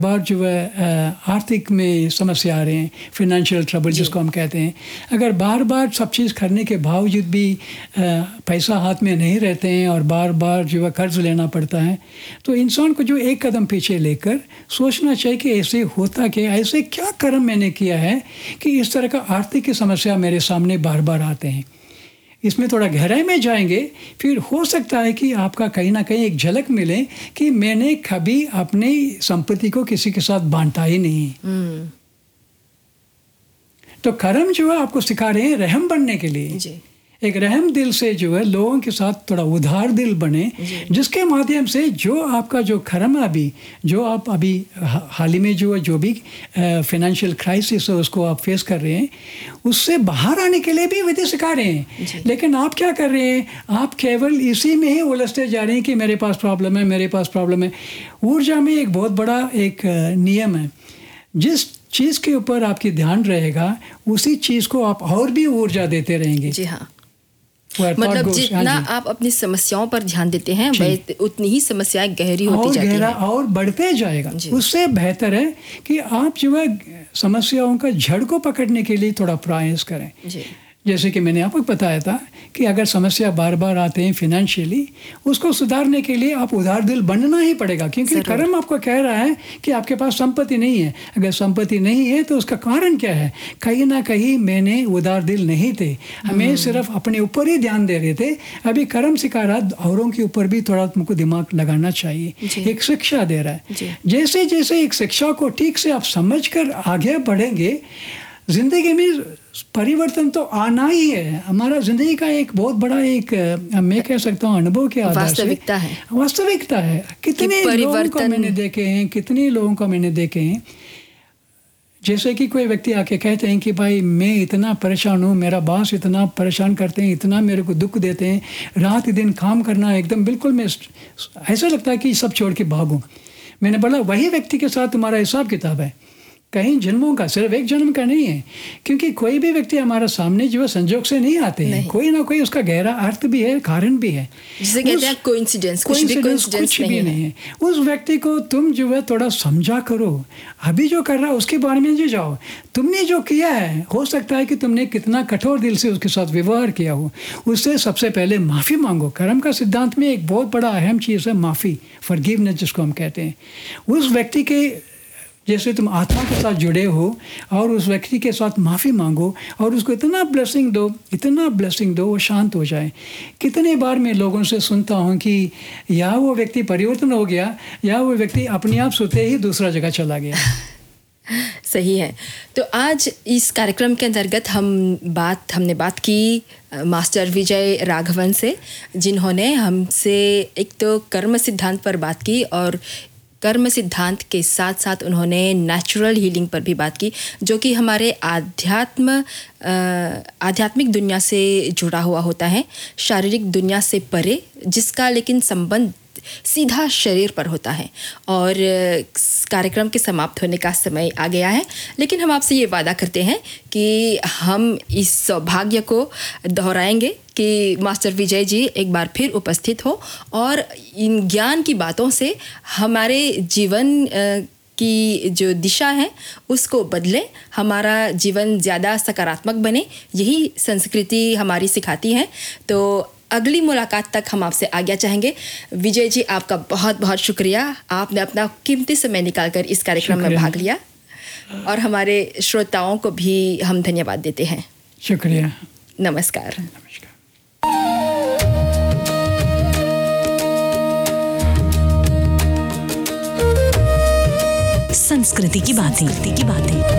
बार जो है आर्थिक में समस्या आ रहे हैं, फिनेंशियल ट्रबल जिसको हम कहते हैं। अगर बार बार सब चीज़ करने के बावजूद भी पैसा हाथ में नहीं रहते हैं और बार बार जो है कर्ज लेना पड़ता है, तो इंसान को जो एक कदम पीछे लेकर सोचना चाहिए कि ऐसे होता कि ऐसे क्या कर्म मैंने किया है कि इस तरह का आर्थिक की समस्या मेरे सामने बार बार आते हैं। इसमें थोड़ा गहराई में जाएंगे, फिर हो सकता है कि आपका कहीं ना कहीं एक झलक मिले कि मैंने कभी अपनी संपत्ति को किसी के साथ बांटा ही नहीं। तो कर्म जो है आपको सिखा रहे हैं रहम बनने के लिए जी। एक रहम दिल से जो है लोगों के साथ थोड़ा उदार दिल बने, जिसके माध्यम से जो आपका जो कर्म अभी जो आप अभी हाल ही में जो है जो भी फाइनेंशियल क्राइसिस है उसको आप फेस कर रहे हैं, उससे बाहर आने के लिए भी विधि सिखा रहे हैं। लेकिन आप क्या कर रहे हैं, आप केवल इसी में ही उलझते जा रहे हैं कि मेरे पास प्रॉब्लम है, मेरे पास प्रॉब्लम है। ऊर्जा में एक बहुत बड़ा एक नियम है, जिस चीज़ के ऊपर आपकी ध्यान रहेगा उसी चीज़ को आप और भी ऊर्जा देते रहेंगे। जी हाँ, मतलब जितना आप अपनी समस्याओं पर ध्यान देते हैं उतनी ही समस्याएं गहरी होती जाती हैं और बढ़ते जाएगा। उससे बेहतर है कि आप जो है समस्याओं का जड़ को पकड़ने के लिए थोड़ा प्रयास करें। जैसे कि मैंने आपको बताया था कि अगर समस्या बार बार आते हैं फिनेंशियली, उसको सुधारने के लिए आप उदार दिल बनना ही पड़ेगा, क्योंकि कर्म आपको कह रहा है कि आपके पास संपत्ति नहीं है। अगर संपत्ति नहीं है तो उसका कारण क्या है, कहीं ना कहीं मैंने उदार दिल नहीं थे, हमें सिर्फ अपने ऊपर ही ध्यान दे रहे थे। अभी कर्म सिखा रहा औरों के ऊपर भी थोड़ा तुमको दिमाग लगाना चाहिए, एक शिक्षा दे रहा है। जैसे जैसे एक शिक्षा को ठीक से आप समझ कर आगे बढ़ेंगे, जिंदगी में परिवर्तन तो आना ही है। हमारा जिंदगी का एक बहुत बड़ा एक मैं कह सकता हूँ अनुभव के आधार से वास्तविकता है। कितने लोगों को मैंने देखे हैं, कितने लोगों को मैंने देखे हैं, जैसे कि कोई व्यक्ति आके कहते हैं कि भाई मैं इतना परेशान हूँ, मेरा बॉस इतना परेशान करते हैं, इतना मेरे को दुख देते हैं, रात दिन काम करना एकदम बिल्कुल मैं ऐसा लगता है कि सब छोड़ के भागूँ। मैंने बोला वही व्यक्ति के साथ तुम्हारा हिसाब किताब है, कहीं जन्मों का, सिर्फ एक जन्म का नहीं है। क्योंकि कोई भी व्यक्ति हमारा सामने जो है संजोग से नहीं आते हैं, कोई ना कोई उसका गहरा अर्थ भी है, कारण भी है, जिसे कहते हैं कोइंसिडेंस, कुछ भी नहीं है। उस व्यक्ति को तुम जो है थोड़ा समझा करो, अभी जो कर रहा है उसके बारे में जो जाओ, तुमने जो किया है हो सकता है कि तुमने कितना कठोर दिल से उसके साथ व्यवहार किया हो, उससे सबसे पहले माफ़ी मांगो। कर्म का सिद्धांत में एक बहुत बड़ा अहम चीज़ है माफ़ी, फॉरगिवनेस जिसको हम कहते हैं। उस व्यक्ति के जैसे तुम आत्मा के साथ जुड़े हो और उस व्यक्ति के साथ माफ़ी मांगो और उसको इतना ब्लेसिंग दो वो शांत हो जाए। कितने बार मैं लोगों से सुनता हूँ कि या वो व्यक्ति परिवर्तन हो गया या वो व्यक्ति अपने आप सोते ही दूसरा जगह चला गया। सही है। तो आज इस कार्यक्रम के अंतर्गत हमने बात की मास्टर विजय राघवन से, जिन्होंने हमसे एक तो कर्म सिद्धांत पर बात की और कर्म सिद्धांत के साथ साथ उन्होंने नेचुरल हीलिंग पर भी बात की, जो कि हमारे आध्यात्मिक दुनिया से जुड़ा हुआ होता है, शारीरिक दुनिया से परे, जिसका लेकिन संबंध सीधा शरीर पर होता है। और कार्यक्रम के समाप्त होने का समय आ गया है, लेकिन हम आपसे ये वादा करते हैं कि हम इस सौभाग्य को दोहराएंगे कि मास्टर विजय जी एक बार फिर उपस्थित हो और इन ज्ञान की बातों से हमारे जीवन की जो दिशा है उसको बदले, हमारा जीवन ज़्यादा सकारात्मक बने, यही संस्कृति हमारी सिखाती है। तो अगली मुलाकात तक हम आपसे आज्ञा चाहेंगे। विजय जी, आपका बहुत बहुत शुक्रिया, आपने अपना कीमती समय निकालकर इस कार्यक्रम में भाग लिया और हमारे श्रोताओं को भी हम धन्यवाद देते हैं। शुक्रिया। नमस्कार। संस्कृति की बातें।